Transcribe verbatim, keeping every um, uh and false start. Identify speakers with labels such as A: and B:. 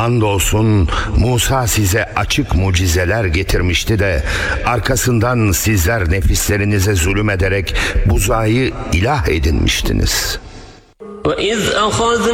A: Andolsun Musa size açık mucizeler getirmişti de arkasından sizler nefislerinize zulüm ederek buzağı ilah edinmiştiniz.